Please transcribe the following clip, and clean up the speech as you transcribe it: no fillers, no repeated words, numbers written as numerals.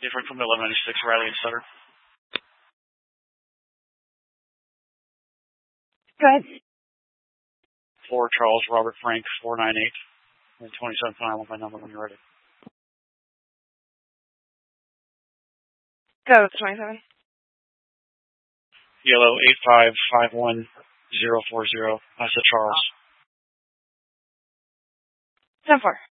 different from the 1196 Riley and Sutter. Go ahead. 4 Charles Robert Frank 498 and 27th and I want my number when you're ready. Go with 27. Yellow 8551040. I said Charles. 10-4.